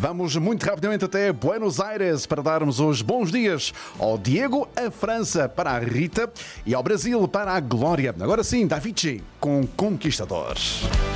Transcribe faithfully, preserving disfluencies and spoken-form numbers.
Vamos muito rapidamente até Buenos Aires para darmos os bons dias ao Diego, a França para a Rita e ao Brasil para a Glória. Agora sim, Davichi com Conquistadores.